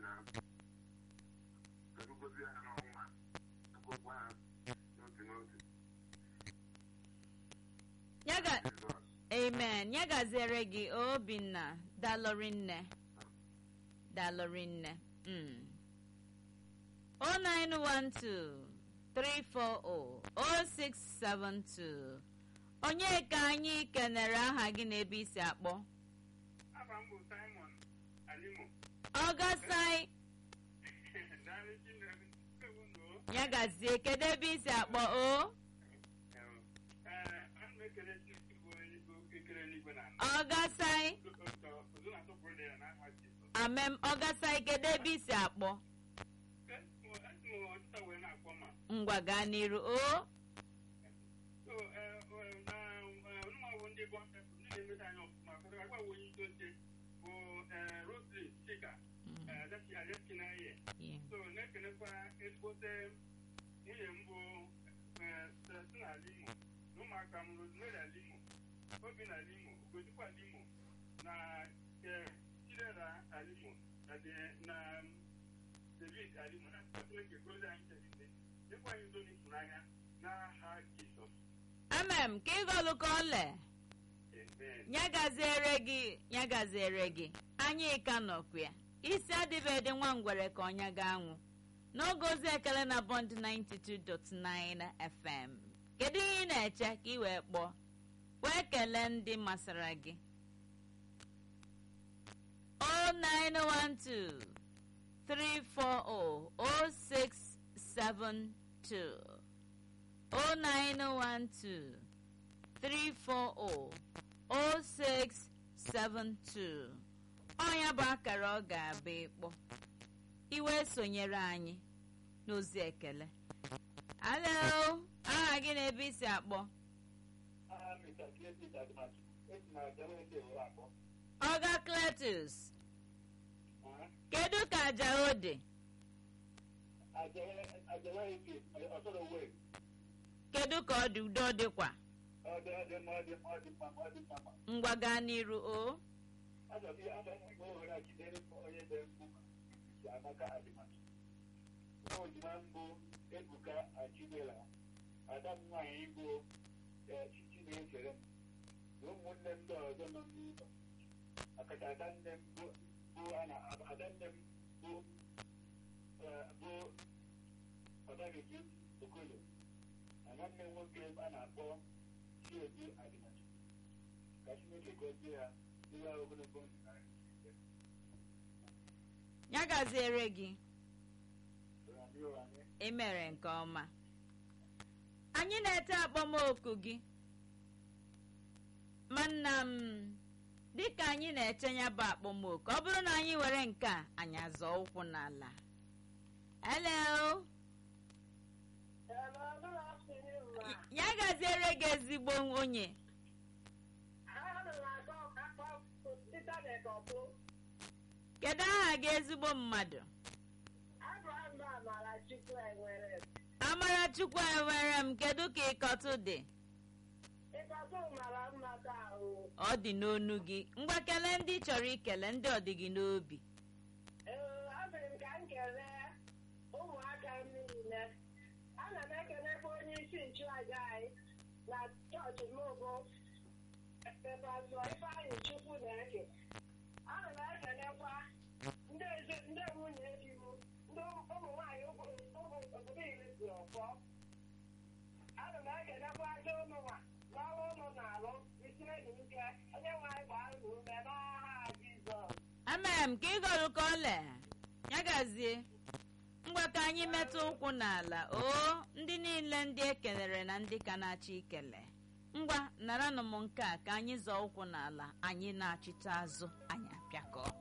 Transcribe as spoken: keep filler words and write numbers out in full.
na erugozi ha n'ọnwa akwụkwọ ha n'otu n'otu. Yaga Amen. Ya gaziere gị Obinna Dalorinne. Dalorinne. Mm. oh nine one two three four oh oh six seven two. Onye ka anyị kenere aha gị n'ebe isi akpọ? Aha m bụ Simon Alimo. Ọgasai. Ya gazie kedu ebe isi akpọ o? Ọgasai. Amem Ọgasai kedu ebe isi akpọ? Ngwa gaa n'iru o. Ụmụaka m Rosemary Alimo, Obinna Alimo, Ugochukwu Alimo, na Chidera Alimo, na David Alimo, na Chineke gozi anyị chelite, dịkwa anyị udo n'ịfụnanya n'aha Jizọs. Amen. Ka ịgọlụ ka ole? Ya gaziere gị, ya gaziere gị. Anyị ka nọkwa ya. Isi adịbedị nwa ngwere ka ọnya ga-anwụ. N'oge ozi ekele na Bond ninety-two point nine F M. Kedu ihe ị na-eche ka ị wee kpọọ? Wee kelee ndị masịrị gị. oh nine one two three four oh oh six seven two oh nine one two three four oh oh six seven two. Ọnya bụ akara ọ ga-abịa ịkpọ. Iwe sonyere anyị n'ozi ekele. Hello, aha gị na-ebe isi akpọ? Ọga Cletus. Kedu ka aja o dị? Kedu ka ọ dị udo dịkwa? Ngwa gaa n'iru o. Ebuka Achibela, Adam nwanyị Igbo chichi na-ekele m na ụmụnne m ndị ọzọ nọ n'ụlọ, akacha adanne m bụ adanne m bụ bụ Ọdageji Okolo na nwanne m nwoke a na-akpọ Chiobi Adịmachi. Ka Chineke gọzie ya n'ihe ogologo ndụ na ya gaziere gị. Ị mere nke ọma. Anyị na-ete akpọmoku gị. Manna m dịka anyị na-eche ya bụ akpọmoku, ọ bụrụ na anyị were nke a anyị azọ ụkwụ n'ala. Hello. Ya gaziere gị ezigbo onye. Kedu aha gị ezigbo mmadụ? Amarachukwu enwere m. Kedu ka ịkọtụ dị? Ọ dị n'onu gị. Ngwa kelee ndị chọrọ ikele, ndị ọ dị gị n'obi. Ụmụaka niile ana m ekelekwa onye isi nchụaja anyị na chọọchị m'ogo Pastọ Ifeanyị Chukwu na-eke. Ana m ekelekwa ndị nwunye di m, ndị ụmụ nwaanyị obodo iri si ọfọ. Ana m ekelekwa aja ụnụnwa n'ọrụ ụnụ na-alụ isire dị ike. Onye nwe anyị gbaa unu ume n'aha Jizọs. Amen. Ka ịgọrụ ka ole ya gazie. Ngwa ka anyị metụ ụkwụ n'ala o ndị niile ndị ekelere na ndị ka na-achọ ikele. Ngwa naranụ m nke a ka anyị zọọ ụkwụ n'ala, anyị na-achịta azụ, anyị apịakọ.